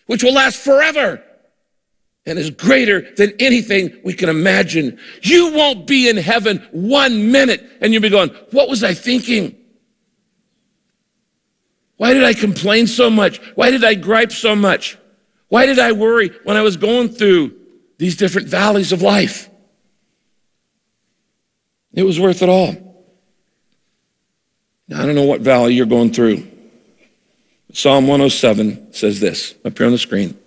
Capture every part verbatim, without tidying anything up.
which will last forever and is greater than anything we can imagine. You won't be in heaven one minute and you'll be going, what was I thinking? Why did I complain so much? Why did I gripe so much? Why did I worry when I was going through these different valleys of life? It was worth it all. Now, I don't know what valley you're going through. Psalm one oh seven says this, up here on the screen.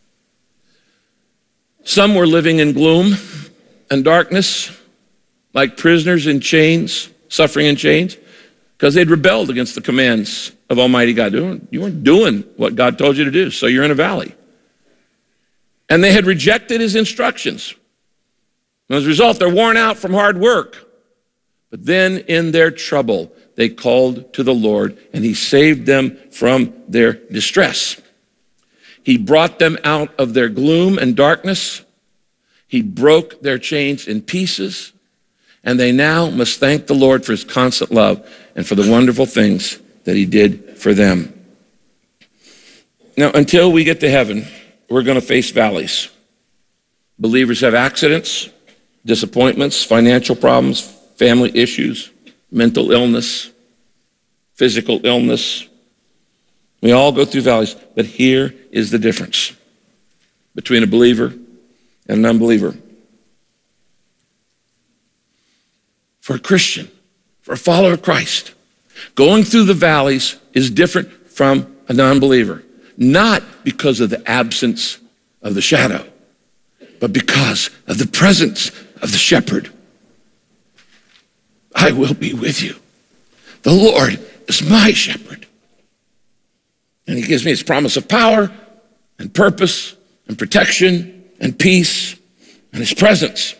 Some were living in gloom and darkness, like prisoners in chains, suffering in chains, because they'd rebelled against the commands of Almighty God. You weren't doing what God told you to do, so you're in a valley. And they had rejected his instructions. And as a result, they're worn out from hard work. But then in their trouble, they called to the Lord, and he saved them from their distress. He brought them out of their gloom and darkness. He broke their chains in pieces, and they now must thank the Lord for his constant love and for the wonderful things that he did for them. Now, until we get to heaven, we're going to face valleys. Believers have accidents, disappointments, financial problems, family issues, mental illness, physical illness. We all go through valleys, but here is the difference between a believer and an unbeliever. For a Christian, for a follower of Christ, going through the valleys is different from a non-believer, not because of the absence of the shadow, but because of the presence of the shepherd. I will be with you. The Lord is my shepherd. And he gives me his promise of power and purpose and protection and peace and his presence.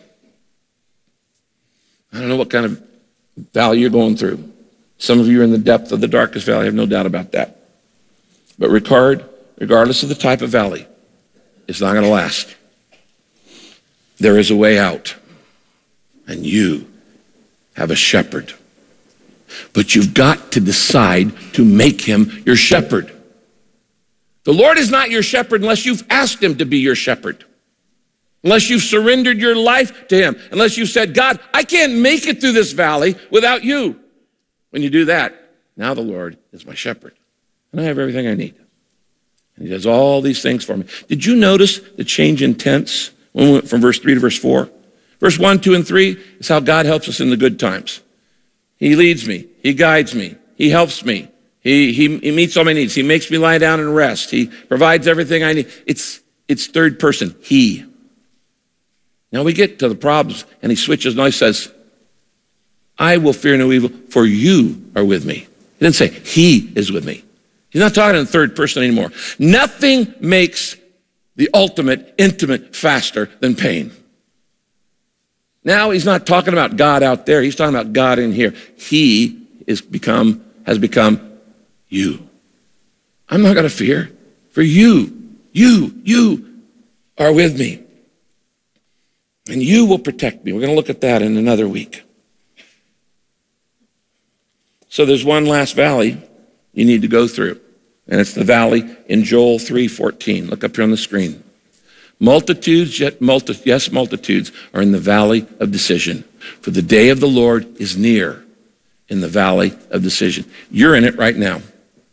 I don't know what kind of valley you're going through. Some of you are in the depth of the darkest valley. I have no doubt about that. But regard, regardless of the type of valley, it's not going to last. There is a way out, and you have a shepherd. But you've got to decide to make him your shepherd. The Lord is not your shepherd unless you've asked him to be your shepherd. Unless you've surrendered your life to him. Unless you've said, God, I can't make it through this valley without you. When you do that, now the Lord is my shepherd. And I have everything I need. And he does all these things for me. Did you notice the change in tense when we went from verse three to verse four? Verse one, two, and three is how God helps us in the good times. He leads me. He guides me. He helps me. He, he, he meets all my needs. He makes me lie down and rest. He provides everything I need. It's, it's third person, he. Now we get to the problems, and he switches, and he says, I will fear no evil, for you are with me. He didn't say, he is with me. He's not talking in third person anymore. Nothing makes the ultimate intimate faster than pain. Now he's not talking about God out there. He's talking about God in here. He is become, has become you. I'm not going to fear, for you, you, you are with me. And you will protect me. We're going to look at that in another week. So there's one last valley you need to go through. And it's the valley in Joel three fourteen. Look up here on the screen. Multitudes, yet multi, yes, multitudes are in the valley of decision. For the day of the Lord is near in the valley of decision. You're in it right now.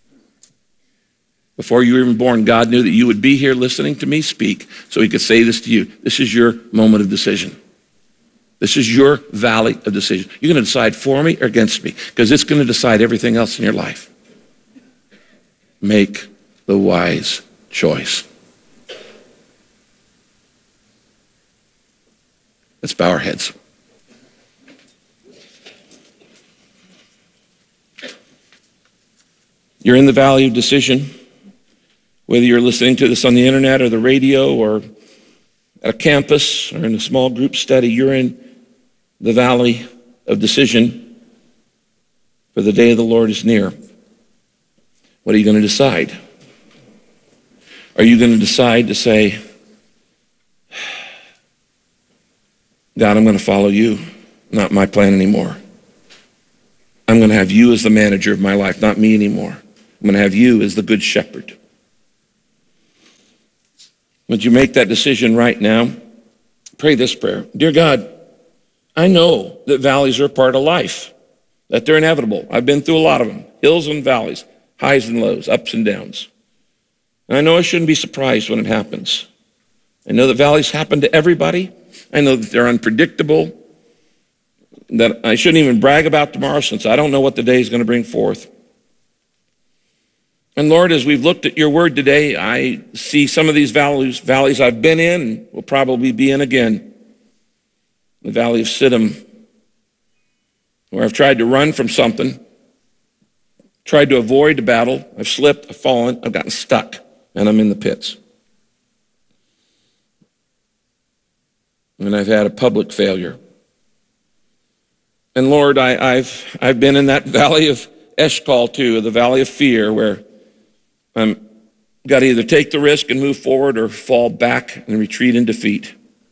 Before you were even born, God knew that you would be here listening to me speak so he could say this to you. This is your moment of decision. This is your valley of decision. You're going to decide for me or against me because it's going to decide everything else in your life. Make the wise choice. Let's bow our heads. You're in the valley of decision. Whether you're listening to this on the internet or the radio or at a campus or in a small group study, you're in the valley of decision, for the day of the Lord is near. What are you going to decide? Are you going to decide to say, God, I'm going to follow you, not my plan anymore. I'm going to have you as the manager of my life, not me anymore. I'm going to have you as the good shepherd. Would you make that decision right now? Pray this prayer. Dear God, I know that valleys are a part of life, that they're inevitable. I've been through a lot of them, hills and valleys, highs and lows, ups and downs. And I know I shouldn't be surprised when it happens. I know that valleys happen to everybody. I know that they're unpredictable, that I shouldn't even brag about tomorrow since I don't know what the day is going to bring forth. And Lord, as we've looked at your word today, I see some of these valleys, valleys I've been in and will probably be in again. The valley of Siddim, where I've tried to run from something, tried to avoid the battle. I've slipped, I've fallen, I've gotten stuck, and I'm in the pits. And I've had a public failure. And Lord, I, I've I've been in that valley of Eshcol too, the valley of fear, where I'm got to either take the risk and move forward or fall back and retreat in defeat.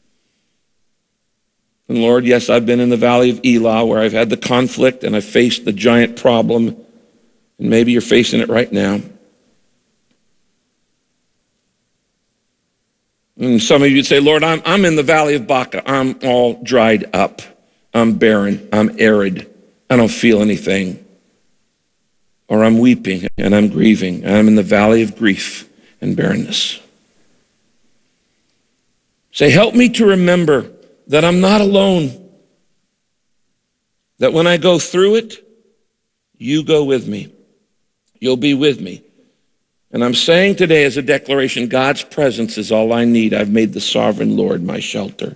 And Lord, yes, I've been in the valley of Elah, where I've had the conflict and I've faced the giant problem, and maybe you're facing it right now. And some of you would say, Lord, I'm, I'm in the valley of Baca. I'm all dried up. I'm barren. I'm arid. I don't feel anything. Or I'm weeping and I'm grieving. And I'm in the valley of grief and barrenness. Say, help me to remember that I'm not alone. That when I go through it, you go with me. You'll be with me. And I'm saying today as a declaration, God's presence is all I need. I've made the sovereign Lord my shelter.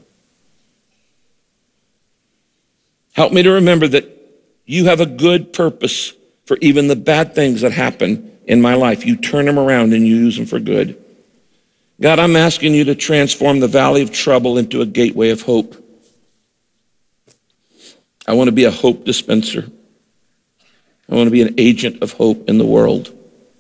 Help me to remember that you have a good purpose for even the bad things that happen in my life. You turn them around and you use them for good. God, I'm asking you to transform the valley of trouble into a gateway of hope. I want to be a hope dispenser. I want to be an agent of hope in the world.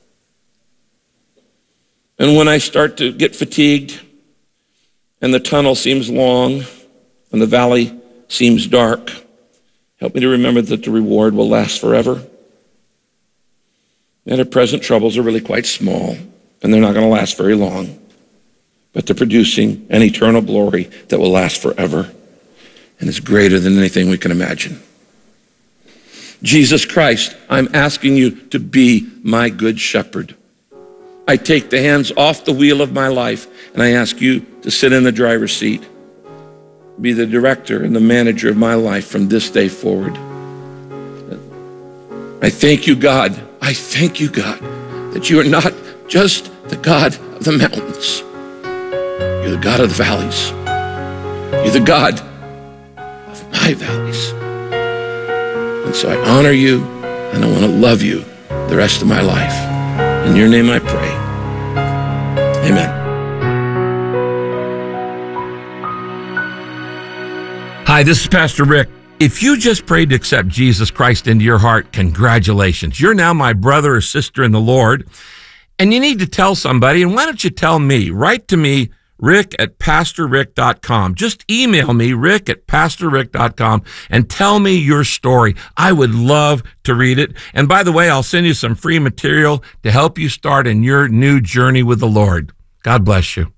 And when I start to get fatigued and the tunnel seems long and the valley seems dark, help me to remember that the reward will last forever. And our present troubles are really quite small, and they're not going to last very long. But they're producing an eternal glory that will last forever, and is greater than anything we can imagine. Jesus Christ, I'm asking you to be my good shepherd. I take the hands off the wheel of my life, and I ask you to sit in the driver's seat. Be the director and the manager of my life from this day forward. I thank you, God. I thank you, God, that you are not just the God of the mountains. You're the God of the valleys. You're the God of my valleys. And so I honor you, and I want to love you the rest of my life. In your name I pray. Amen. Hi, this is Pastor Rick. If you just prayed to accept Jesus Christ into your heart, congratulations. You're now my brother or sister in the Lord, and you need to tell somebody. And why don't you tell me? Write to me, rick at pastor rick dot com. Just email me, rick at pastor rick dot com, and tell me your story. I would love to read it. And by the way, I'll send you some free material to help you start in your new journey with the Lord. God bless you.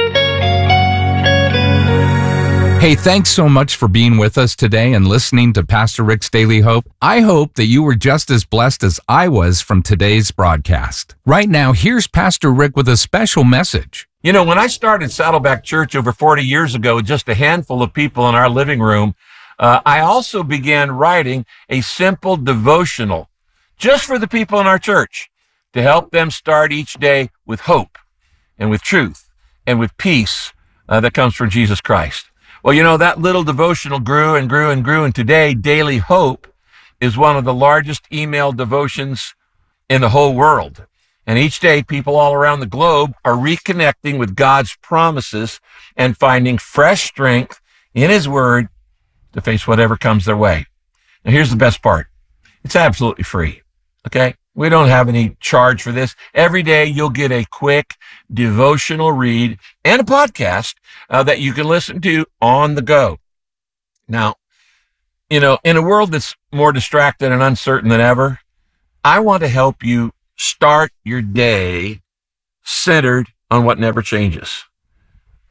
Hey, thanks so much for being with us today and listening to Pastor Rick's Daily Hope. I hope that you were just as blessed as I was from today's broadcast. Right now, here's Pastor Rick with a special message. You know, when I started Saddleback Church over forty years ago, with just a handful of people in our living room, uh, I also began writing a simple devotional just for the people in our church to help them start each day with hope and with truth and with peace uh, that comes from Jesus Christ. Well, you know, that little devotional grew and grew and grew, and today, Daily Hope is one of the largest email devotions in the whole world. And each day, people all around the globe are reconnecting with God's promises and finding fresh strength in His Word to face whatever comes their way. Now, here's the best part. It's absolutely free, okay? We don't have any charge for this. Every day, you'll get a quick devotional read and a podcast uh, that you can listen to on the go. Now, you know, in a world that's more distracted and uncertain than ever, I want to help you start your day centered on what never changes.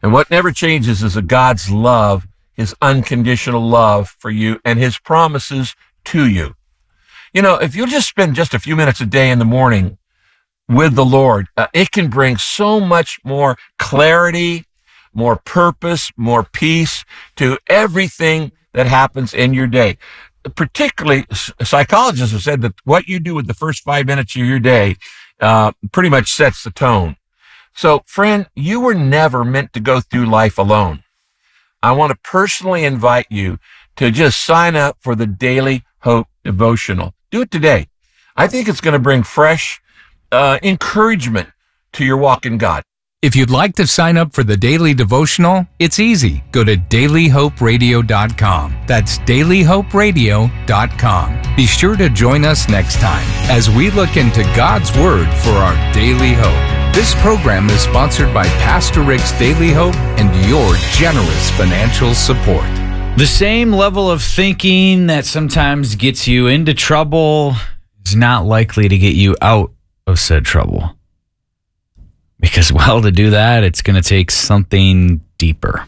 And what never changes is a God's love, his unconditional love for you and his promises to you. You know, if you'll just spend just a few minutes a day in the morning with the Lord, uh, it can bring so much more clarity, more purpose, more peace to everything that happens in your day. Particularly, psychologists have said that what you do with the first five minutes of your day uh, pretty much sets the tone. So, friend, you were never meant to go through life alone. I want to personally invite you to just sign up for the Daily Hope Devotional. Do it today. I think it's going to bring fresh uh, encouragement to your walk in God. If you'd like to sign up for the Daily Devotional, it's easy. Go to daily hope radio dot com. That's daily hope radio dot com. Be sure to join us next time as we look into God's Word for our daily hope. This program is sponsored by Pastor Rick's Daily Hope and your generous financial support. The same level of thinking that sometimes gets you into trouble is not likely to get you out of said trouble. Because, well, to do that, it's going to take something deeper.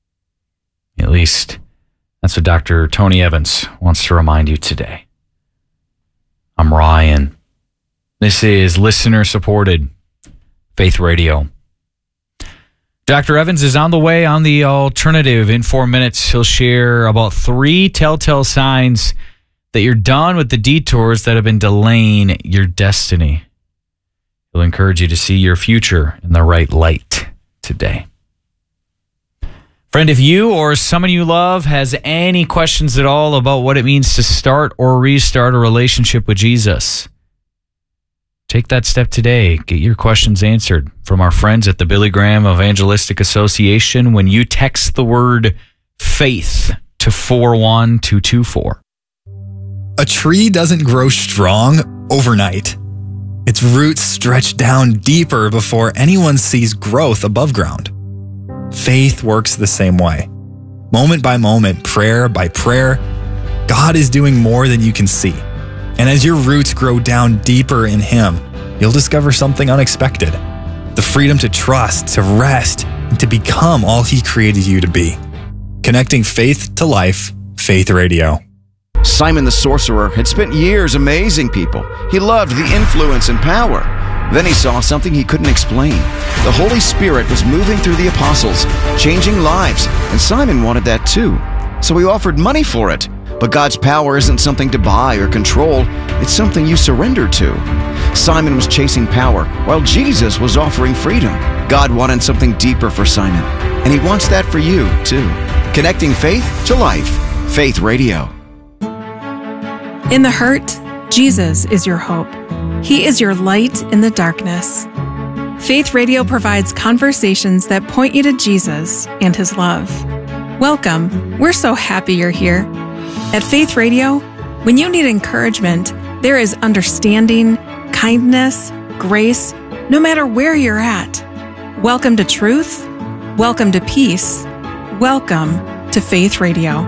At least, that's what Doctor Tony Evans wants to remind you today. I'm Ryan. This is listener-supported Faith Radio. Doctor Evans is on the way on the alternative. In four minutes, he'll share about three telltale signs that you're done with the detours that have been delaying your destiny. He'll encourage you to see your future in the right light today. Friend, if you or someone you love has any questions at all about what it means to start or restart a relationship with Jesus, take that step today. Get your questions answered from our friends at the Billy Graham Evangelistic Association when you text the word faith to four one two two four. A tree doesn't grow strong overnight. Its roots stretch down deeper before anyone sees growth above ground. Faith works the same way. Moment by moment, prayer by prayer, God is doing more than you can see. And as your roots grow down deeper in Him, you'll discover something unexpected. The freedom to trust, to rest, and to become all He created you to be. Connecting faith to life, Faith Radio. Simon the sorcerer had spent years amazing people. He loved the influence and power. Then he saw something he couldn't explain. The Holy Spirit was moving through the apostles, changing lives, and Simon wanted that too. So he offered money for it. But God's power isn't something to buy or control. It's something you surrender to. Simon was chasing power, while Jesus was offering freedom. God wanted something deeper for Simon, and He wants that for you too. Connecting faith to life. Faith Radio. In the hurt, Jesus is your hope. He is your light in the darkness. Faith Radio provides conversations that point you to Jesus and His love. Welcome. We're so happy you're here. At Faith Radio, when you need encouragement, there is understanding, kindness, grace, no matter where you're at. Welcome to truth. Welcome to peace. Welcome to Faith Radio.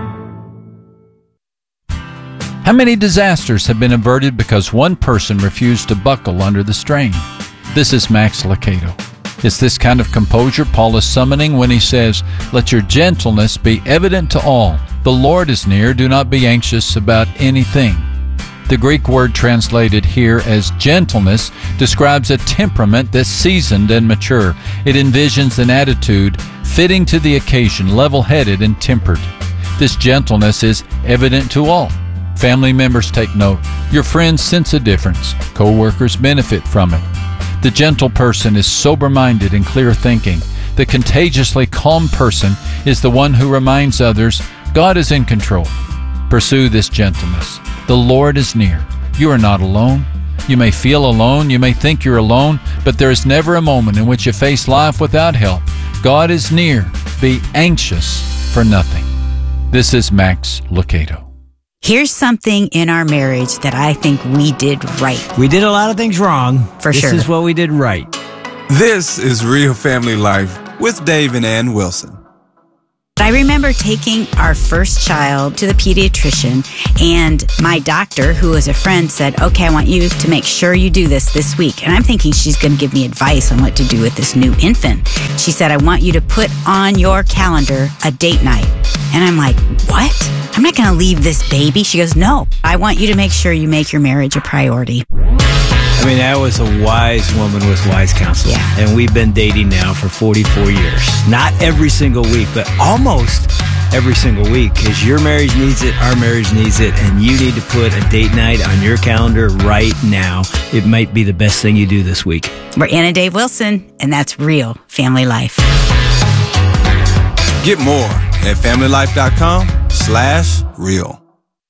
How many disasters have been averted because one person refused to buckle under the strain? This is Max Lucado. It's this kind of composure Paul is summoning when he says, "Let your gentleness be evident to all. The Lord is near. Do not be anxious about anything." The Greek word translated here as gentleness describes a temperament that's seasoned and mature. It envisions an attitude fitting to the occasion, level-headed and tempered. This gentleness is evident to all. Family members take note. Your friends sense a difference. Co-workers benefit from it. The gentle person is sober-minded and clear-thinking. The contagiously calm person is the one who reminds others God is in control. Pursue this gentleness. The Lord is near. You are not alone. You may feel alone. You may think you're alone, but there is never a moment in which you face life without help. God is near. Be anxious for nothing. This is Max Lucado. Here's something in our marriage that I think we did right. We did a lot of things wrong. For this sure. This is what we did right. This is Real Family Life with Dave and Ann Wilson. I remember taking our first child to the pediatrician, and my doctor, who was a friend, said, okay, I want you to make sure you do this this week. And I'm thinking she's going to give me advice on what to do with this new infant. She said, I want you to put on your calendar a date night. And I'm like, what? I'm not going to leave this baby. She goes, no, I want you to make sure you make your marriage a priority. I mean, that was a wise woman with wise counsel. Yeah. And we've been dating now for forty-four years. Not every single week, but almost every single week, because your marriage needs it, our marriage needs it, and you need to put a date night on your calendar right now. It might be the best thing you do this week. We're Anna Dave Wilson, and that's real family life. Get more at familylife.com slash real.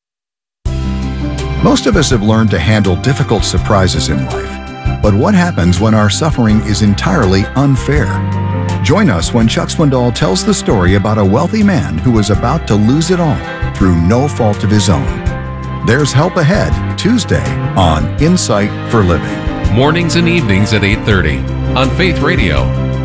Most of us have learned to handle difficult surprises in life. But what happens when our suffering is entirely unfair? Join us when Chuck Swindoll tells the story about a wealthy man who was about to lose it all through no fault of his own. There's Help Ahead, Tuesday on Insight for Living. Mornings and evenings at eight thirty on Faith Radio.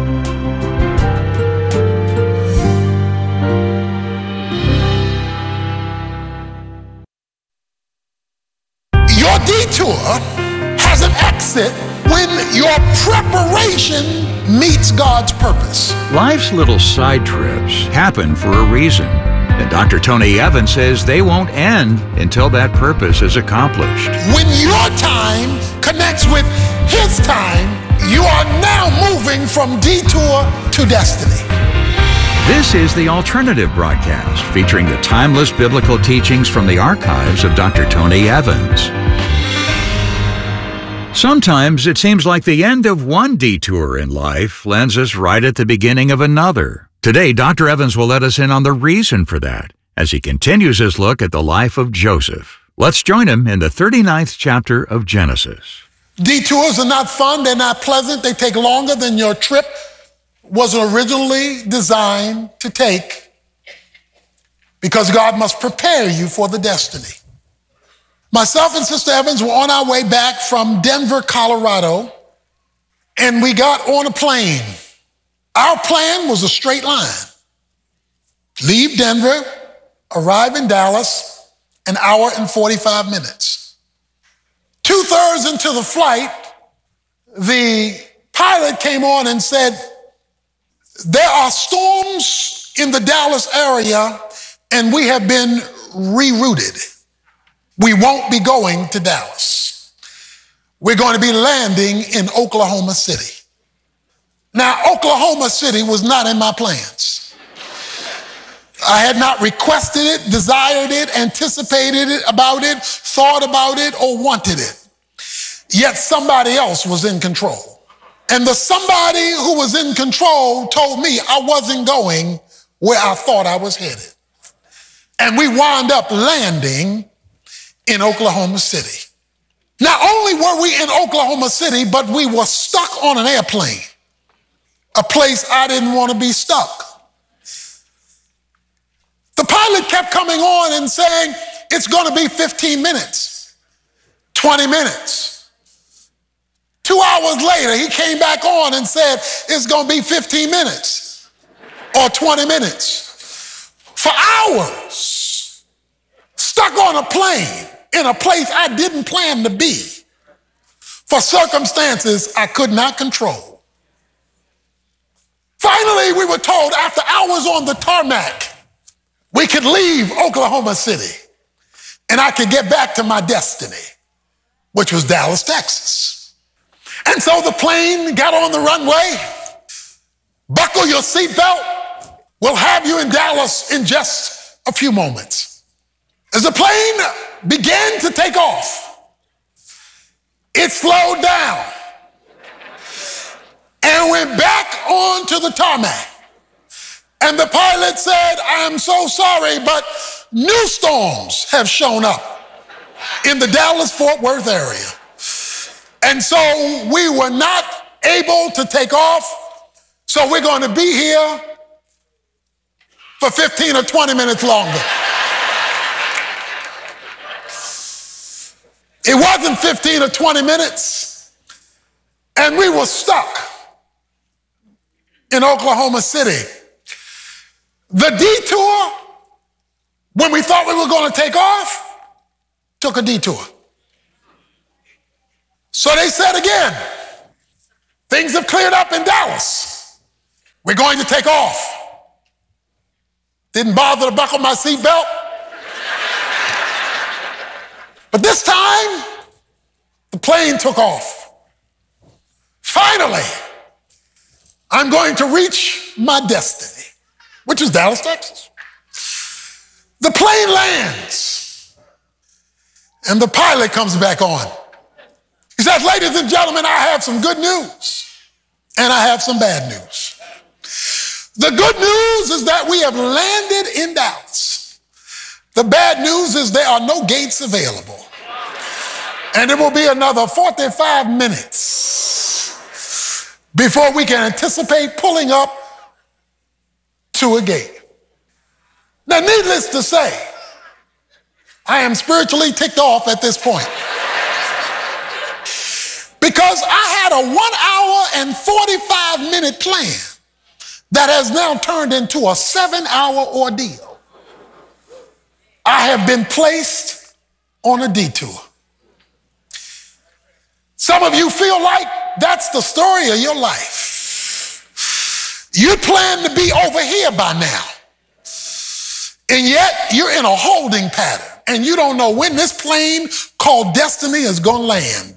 Your detour has an exit when your preparation meets God's purpose. Life's little side trips happen for a reason. And Doctor Tony Evans says they won't end until that purpose is accomplished. When your time connects with His time, you are now moving from detour to destiny. This is the Alternative Broadcast, featuring the timeless biblical teachings from the archives of Doctor Tony Evans. Sometimes it seems like the end of one detour in life lands us right at the beginning of another. Today, Doctor Evans will let us in on the reason for that as he continues his look at the life of Joseph. Let's join him in the thirty-ninth chapter of Genesis. Detours are not fun, they're not pleasant, they take longer than your trip was originally designed to take, because God must prepare you for the destiny. Myself and Sister Evans were on our way back from Denver, Colorado, and we got on a plane. Our plan was a straight line. Leave Denver, arrive in Dallas, an hour and forty-five minutes. Two-thirds into the flight, the pilot came on and said, there are storms in the Dallas area, and we have been rerouted. We won't be going to Dallas. We're going to be landing in Oklahoma City. Now, Oklahoma City was not in my plans. I had not requested it, desired it, anticipated it about it, thought about it, or wanted it. Yet somebody else was in control. And the somebody who was in control told me I wasn't going where I thought I was headed. And we wound up landing in Oklahoma City. Not only were we in Oklahoma City, but we were stuck on an airplane, a place I didn't want to be stuck. The pilot kept coming on and saying, it's going to be fifteen minutes, twenty minutes. Two hours later, he came back on and said, it's going to be fifteen minutes or twenty minutes. For hours, stuck on a plane in a place I didn't plan to be for circumstances I could not control. Finally, we were told after hours on the tarmac, we could leave Oklahoma City and I could get back to my destiny, which was Dallas, Texas. And so the plane got on the runway. Buckle your seatbelt. We'll have you in Dallas in just a few moments. As the plane began to take off, it slowed down and went back onto the tarmac. And the pilot said, I'm so sorry, but new storms have shown up in the Dallas-Fort Worth area. And so we were not able to take off. So we're going to be here for fifteen or twenty minutes longer. It wasn't fifteen or twenty minutes, and we were stuck in Oklahoma City. The detour, when we thought we were going to take off, took a detour. So they said again, things have cleared up in Dallas. We're going to take off. Didn't bother to buckle my seatbelt. But this time, the plane took off. Finally, I'm going to reach my destiny, which is Dallas, Texas. The plane lands, and the pilot comes back on. He says, ladies and gentlemen, I have some good news, and I have some bad news. The good news is that we have landed in Dallas. The bad news is there are no gates available. And it will be another forty-five minutes before we can anticipate pulling up to a gate. Now, needless to say, I am spiritually ticked off at this point. Because I had a one hour and forty-five minute plan that has now turned into a seven hour ordeal. I have been placed on a detour. Some of you feel like that's the story of your life. You plan to be over here by now, and yet you're in a holding pattern, and you don't know when this plane called destiny is going to land.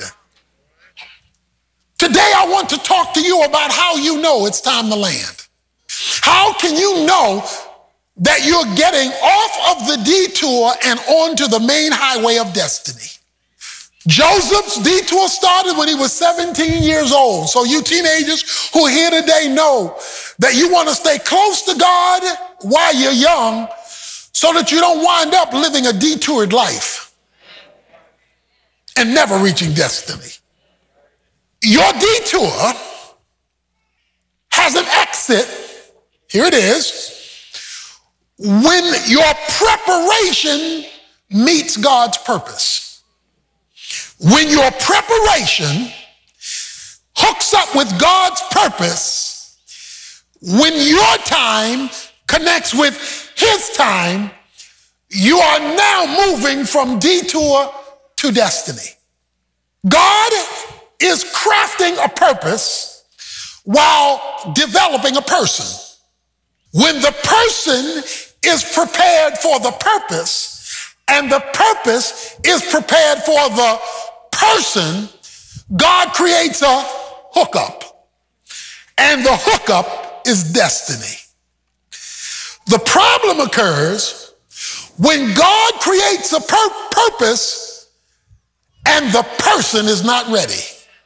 Today, I want to talk to you about how you know it's time to land. How can you know that you're getting off of the detour and onto the main highway of destiny? Joseph's detour started when he was seventeen years old. So you teenagers who are here today know that you want to stay close to God while you're young so that you don't wind up living a detoured life and never reaching destiny. Your detour has an exit. Here it is. When your preparation meets God's purpose. When your preparation hooks up with God's purpose, when your time connects with his time, you are now moving from detour to destiny. God is crafting a purpose while developing a person. When the person is prepared for the purpose and the purpose is prepared for the person, God creates a hookup. And the hookup is destiny. The problem occurs when God creates a pur- purpose and the person is not ready.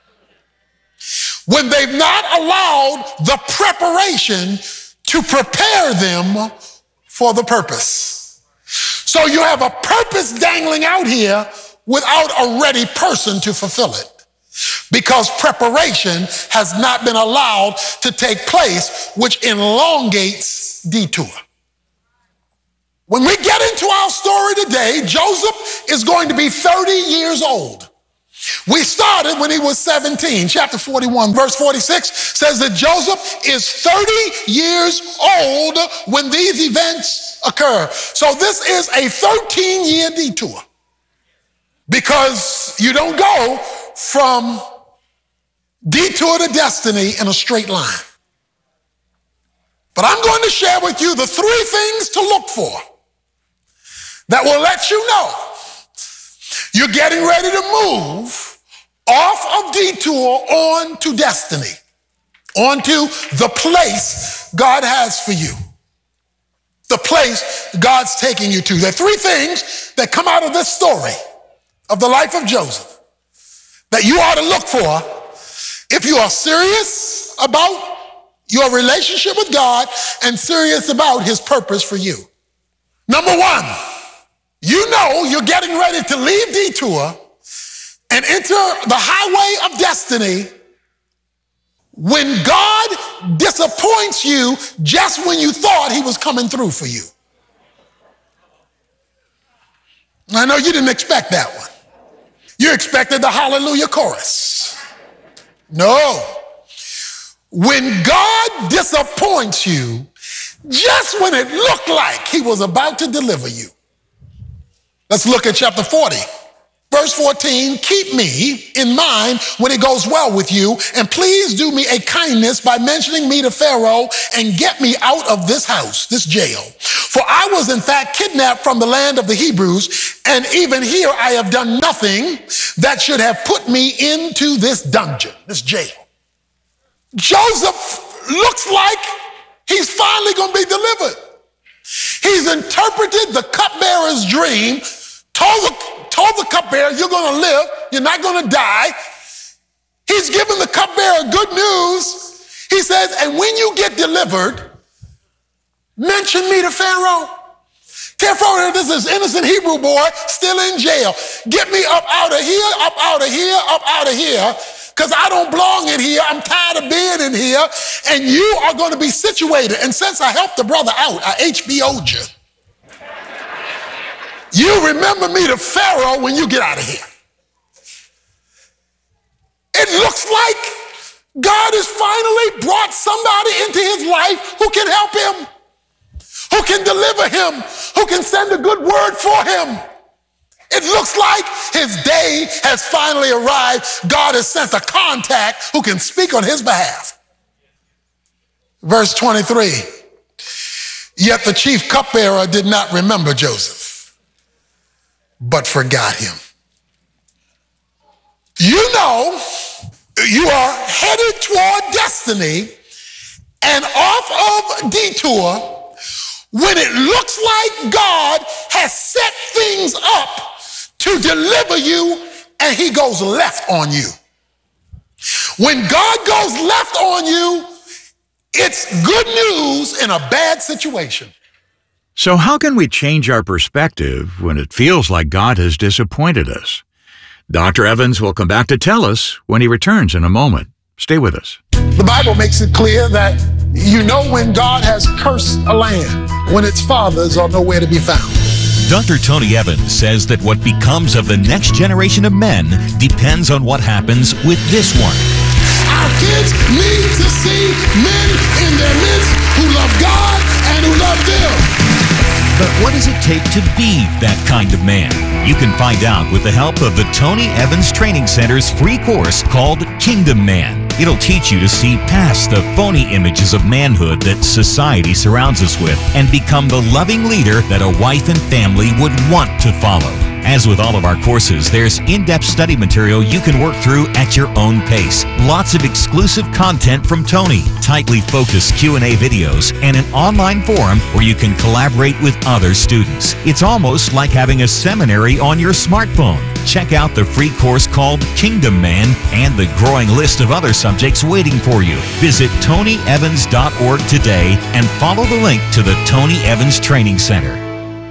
When they've not allowed the preparation to prepare them for the purpose. So you have a purpose dangling out here without a ready person to fulfill it, because preparation has not been allowed to take place, which elongates detour. When we get into our story today, Joseph is going to be thirty years old. We started when he was seventeen. Chapter forty-one, verse forty-six says that Joseph is thirty years old when these events occur. So this is a thirteen year detour, because you don't go from detour to destiny in a straight line. But I'm going to share with you the three things to look for that will let you know you're getting ready to move off of detour on to destiny, onto the place God has for you, the place God's taking you to. There are three things that come out of this story of the life of Joseph that you ought to look for if you are serious about your relationship with God and serious about his purpose for you. Number one, you know you're getting ready to leave detour and enter the highway of destiny when God disappoints you just when you thought he was coming through for you. I know you didn't expect that one. You expected the hallelujah chorus. No. When God disappoints you just when it looked like he was about to deliver you. Let's look at chapter forty. Verse fourteen, keep me in mind when it goes well with you, and please do me a kindness by mentioning me to Pharaoh and get me out of this house, this jail. For I was in fact kidnapped from the land of the Hebrews, and even here I have done nothing that should have put me into this dungeon, this jail. Joseph looks like he's finally going to be delivered. He's interpreted the cupbearer's dream, told the, told the cupbearer, you're going to live, you're not going to die. He's given the cupbearer good news. He says, and when you get delivered, mention me to Pharaoh. Tell Pharaoh this is innocent Hebrew boy still in jail. Get me up out of here, up out of here, up out of here, because I don't belong in here. I'm tired of being in here, and you are going to be situated. And since I helped the brother out, I H B O'd you. You remember me to Pharaoh when you get out of here. It looks like God has finally brought somebody into his life who can help him, who can deliver him, who can send a good word for him. It looks like his day has finally arrived. God has sent a contact who can speak on his behalf. Verse twenty-three, yet the chief cupbearer did not remember Joseph, but forgot him. You know, you are headed toward destiny and off of detour when it looks like God has set things up to deliver you and he goes left on you. When God goes left on you, it's good news in a bad situation. So how can we change our perspective when it feels like God has disappointed us? Doctor Evans will come back to tell us when he returns in a moment. Stay with us. The Bible makes it clear that you know when God has cursed a land, when its fathers are nowhere to be found. Doctor Tony Evans says that what becomes of the next generation of men depends on what happens with this one. Our kids need to see men in their midst who love God and who love them. But what does it take to be that kind of man? You can find out with the help of the Tony Evans Training Center's free course called Kingdom Man. It'll teach you to see past the phony images of manhood that society surrounds us with and become the loving leader that a wife and family would want to follow. As with all of our courses, there's in-depth study material you can work through at your own pace. Lots of exclusive content from Tony, tightly focused Q and A videos, and an online forum where you can collaborate with other students. It's almost like having a seminary on your smartphone. Check out the free course called Kingdom Man and the growing list of other subjects waiting for you. Visit tony evans dot org today and follow the link to the Tony Evans Training Center.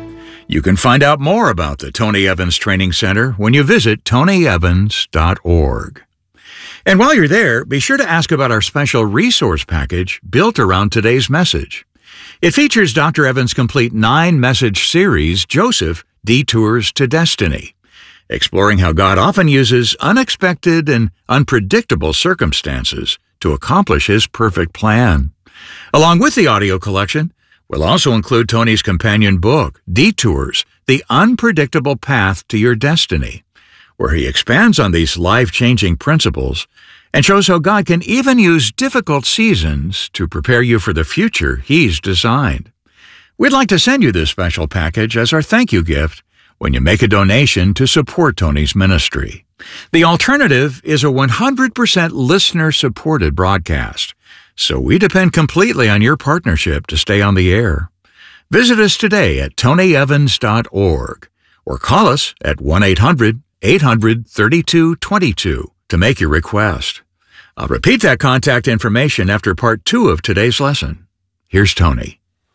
You can find out more about the Tony Evans Training Center when you visit tony evans dot org. And while you're there, be sure to ask about our special resource package built around today's message. It features Doctor Evans' complete nine-message series, Joseph Detours to Destiny, exploring how God often uses unexpected and unpredictable circumstances to accomplish his perfect plan. Along with the audio collection, we'll also include Tony's companion book, Detours, The Unpredictable Path to Your Destiny, where he expands on these life-changing principles and shows how God can even use difficult seasons to prepare you for the future he's designed. We'd like to send you this special package as our thank you gift when you make a donation to support Tony's ministry. The alternative is a one hundred percent listener-supported broadcast, so we depend completely on your partnership to stay on the air. Visit us today at tony evans dot org or call us at one eight hundred eight hundred thirty-two twenty-two to make your request. I'll repeat that contact information after part two of today's lesson. Here's Tony.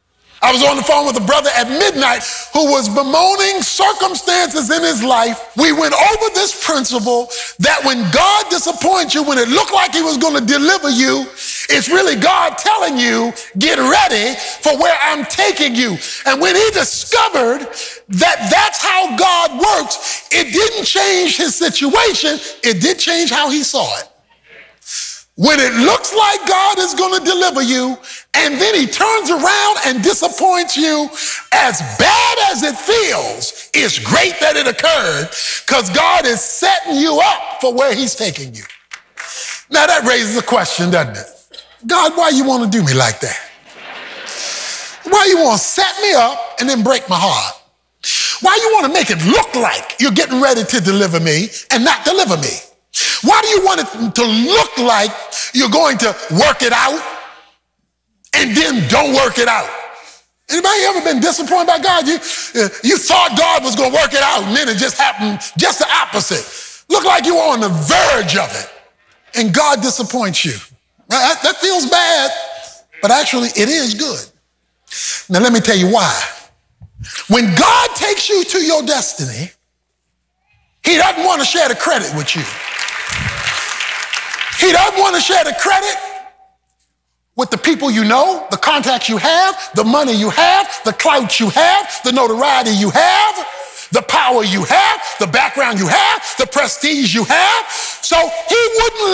I was on the phone with a brother at midnight who was bemoaning circumstances in his life. We went over this principle that when God disappoints you, when it looked like he was going to deliver you, it's really God telling you, get ready for where I'm taking you. And when he discovered that that's how God works, it didn't change his situation. It did change how he saw it. When it looks like God is going to deliver you, and then he turns around and disappoints you, as bad as it feels, it's great that it occurred because God is setting you up for where he's taking you. Now that raises a question, doesn't it? God, why you want to do me like that? Why you want to set me up and then break my heart? Why you want to make it look like you're getting ready to deliver me and not deliver me? Why do you want it to look like you're going to work it out and then don't work it out? Anybody ever been disappointed by God? You, you thought God was going to work it out, and then it just happened just the opposite. Look like you were on the verge of it, and God disappoints you. That, that feels bad, but actually it is good. Now let me tell you why. When God takes you to your destiny, he doesn't want to share the credit with you. He doesn't want to share the credit with the people you know, the contacts you have, the money you have, the clout you have, the notoriety you have, the power you have, the background you have, the prestige you have. So he wouldn't